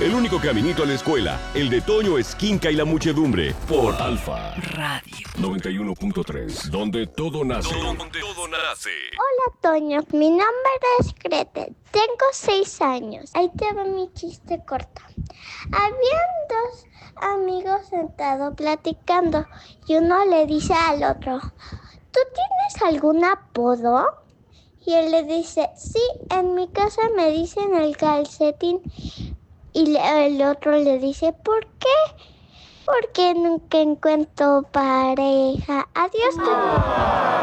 El único caminito a la escuela, el de Toño Esquinca y la muchedumbre. Por Alfa Radio 91.3, donde todo nace. Hola, Toño. Mi nombre es Gretel. Tengo 6 años. Ahí te va mi chiste corto. Habían 2 amigos sentados platicando y uno le dice al otro: ¿tú tienes algún apodo? Y él le dice: sí, en mi casa me dicen el calcetín. Y el otro le dice: ¿por qué? Porque nunca encuentro pareja. Adiós, Toño.